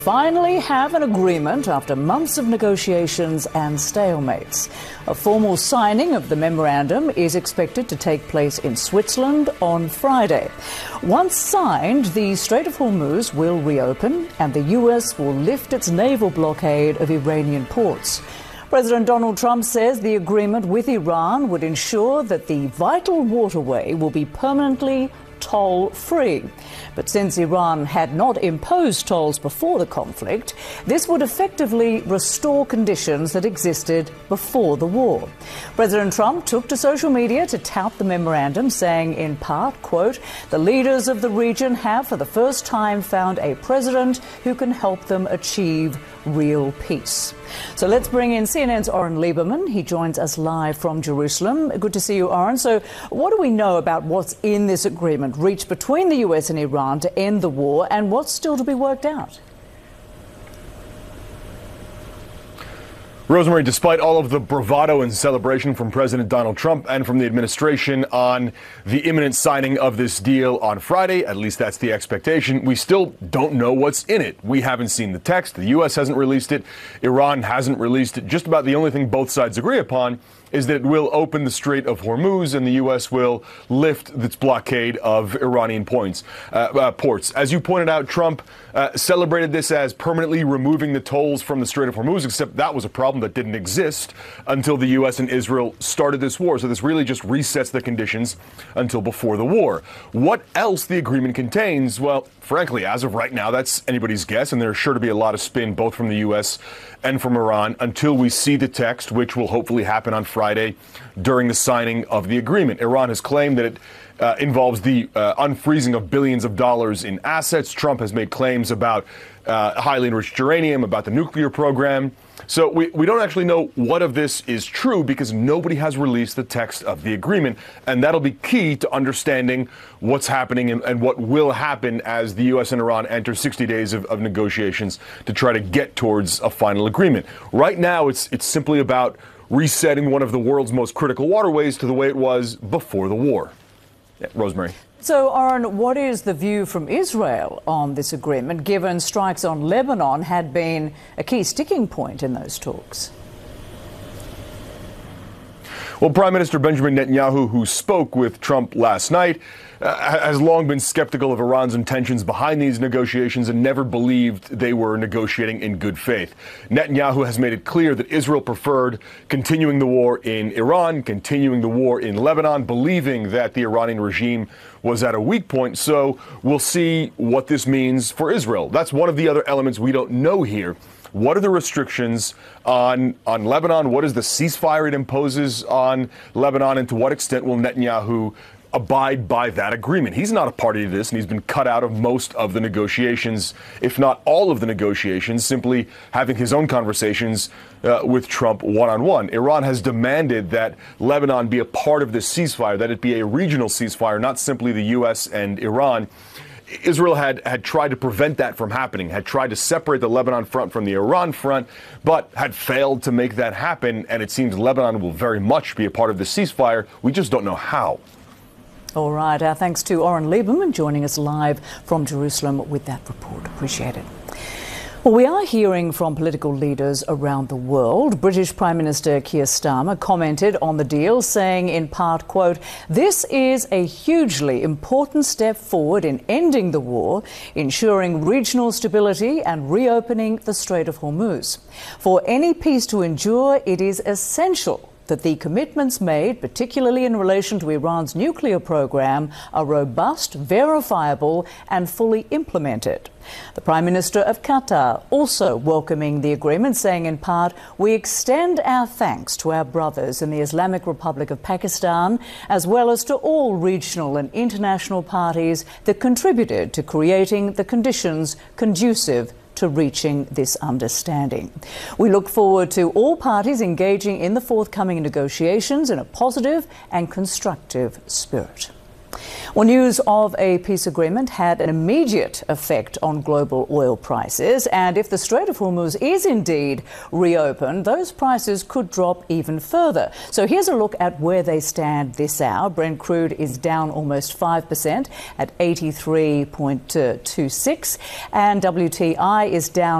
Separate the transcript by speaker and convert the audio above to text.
Speaker 1: Finally have an agreement after months of negotiations and stalemates. A formal signing of the memorandum is expected to take place in Switzerland on Friday. Once signed, the Strait of Hormuz will reopen and the US will lift its naval blockade of Iranian ports. President Donald Trump says the agreement with Iran would ensure that the vital waterway will be permanently toll-free. But since Iran had not imposed tolls before the conflict, this would effectively restore conditions that existed before the war. President Trump took to social media to tout the memorandum, saying in part, quote, "The leaders of the region have for the first time found a president who can help them achieve real peace." So let's bring in CNN's Oren Liebermann. He joins us live from Jerusalem. Good to see you, Oren. So what do we know about what's in this agreement reached between the US and Iran to end the war, and what's still to be worked out?
Speaker 2: Rosemary, despite all of the bravado and celebration from President Donald Trump and from the administration on the imminent signing of this deal on Friday, at least that's the expectation, we still don't know what's in it. We haven't seen the text. The U.S. hasn't released it. Iran hasn't released it. Just about the only thing both sides agree upon is that it will open the Strait of Hormuz and the U.S. will lift its blockade of Iranian ports. As you pointed out, Trump celebrated this as permanently removing the tolls from the Strait of Hormuz, except that was a problem that didn't exist until the U.S. and Israel started this war. So this really just resets the conditions until before the war. What else the agreement contains? Well, frankly, as of right now, that's anybody's guess, and there's sure to be a lot of spin both from the U.S. and from Iran until we see the text, which will hopefully happen on Friday during the signing of the agreement. Iran has claimed that it involves the unfreezing of billions of dollars in assets. Trump has made claims about highly enriched uranium, about the nuclear program. So we don't actually know what of this is true because nobody has released the text of the agreement. And that'll be key to understanding what's happening and what will happen as the U.S. and Iran enter 60 days of negotiations to try to get towards a final agreement. Right now, it's simply about resetting one of the world's most critical waterways to the way it was before the war. Yeah, Rosemary.
Speaker 1: So, Oren, what is the view from Israel on this agreement, given strikes on Lebanon had been a key sticking point in those talks?
Speaker 2: Well, Prime Minister Benjamin Netanyahu, who spoke with Trump last night, has long been skeptical of Iran's intentions behind these negotiations and never believed they were negotiating in good faith. Netanyahu has made it clear that Israel preferred continuing the war in Iran, continuing the war in Lebanon, believing that the Iranian regime was at a weak point. So we'll see what this means for Israel. That's one of the other elements we don't know here. What are the restrictions on Lebanon? What is the ceasefire it imposes on Lebanon? And to what extent will Netanyahu abide by that agreement? He's not a party to this, and he's been cut out of most of the negotiations, if not all of the negotiations, simply having his own conversations with Trump one-on-one. Iran has demanded that Lebanon be a part of this ceasefire, that it be a regional ceasefire, not simply the U.S. and Iran. Israel had tried to prevent that from happening, had tried to separate the Lebanon front from the Iran front, but had failed to make that happen. And it seems Lebanon will very much be a part of the ceasefire. We just don't know how.
Speaker 1: All right. Our thanks to Oren Liebermann joining us live from Jerusalem with that report. Appreciate it. Well, we are hearing from political leaders around the world. British Prime Minister Keir Starmer commented on the deal, saying in part, quote, "This is a hugely important step forward in ending the war, ensuring regional stability and reopening the Strait of Hormuz. For any peace to endure, it is essential that the commitments made, particularly in relation to Iran's nuclear program, are robust, verifiable and fully implemented." The Prime Minister of Qatar also welcoming the agreement, saying in part, "We extend our thanks to our brothers in the Islamic Republic of Pakistan, as well as to all regional and international parties that contributed to creating the conditions conducive to reaching this understanding. We look forward to all parties engaging in the forthcoming negotiations in a positive and constructive spirit." Well, news of a peace agreement had an immediate effect on global oil prices, and if the Strait of Hormuz is indeed reopened, those prices could drop even further. So here's a look at where they stand this hour. Brent crude is down almost 5% at 83.26, and WTI is down